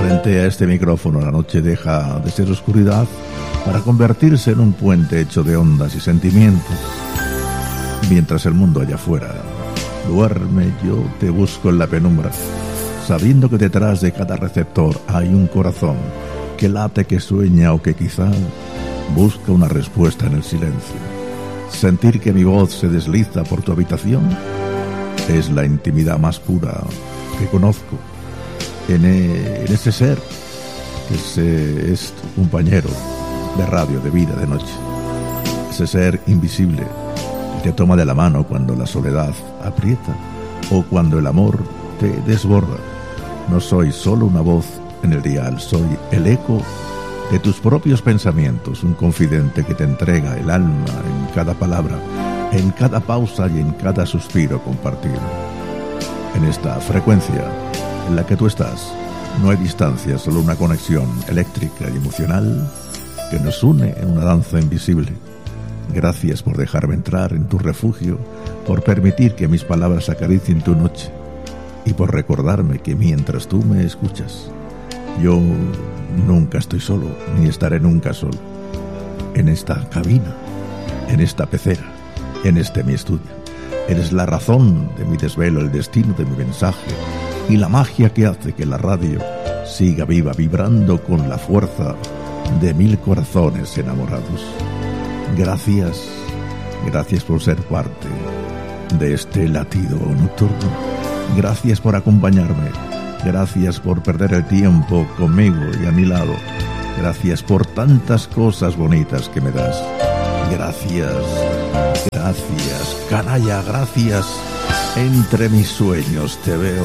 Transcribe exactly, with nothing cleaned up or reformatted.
Frente a este micrófono la noche deja de ser oscuridad para convertirse en un puente hecho de ondas y sentimientos. Mientras el mundo allá afuera duerme, yo te busco en la penumbra, sabiendo que detrás de cada receptor hay un corazón que late, que sueña o que quizá busca una respuesta en el silencio. Sentir que mi voz se desliza por tu habitación es la intimidad más pura que conozco. En, e, en ese ser que se, es tu compañero de radio, de vida, de noche. Ese ser invisible que te toma de la mano cuando la soledad aprieta o cuando el amor te desborda. No soy solo una voz en el dial, soy el eco de tus propios pensamientos, un confidente que te entrega el alma en cada palabra, en cada pausa y en cada suspiro compartido. En esta frecuencia en la que tú estás, no hay distancia, solo una conexión eléctrica y emocional que nos une en una danza invisible. Gracias por dejarme entrar en tu refugio, por permitir que mis palabras acaricien tu noche y por recordarme que mientras tú me escuchas, yo nunca estoy solo, ni estaré nunca solo. En esta cabina, en esta pecera, en este mi estudio, eres la razón de mi desvelo, el destino de mi mensaje y la magia que hace que la radio siga viva, vibrando con la fuerza de mil corazones enamorados. Gracias, gracias por ser parte de este latido nocturno. Gracias por acompañarme. Gracias por perder el tiempo conmigo y a mi lado. Gracias por tantas cosas bonitas que me das. Gracias, gracias, canalla, gracias. Entre mis sueños te veo.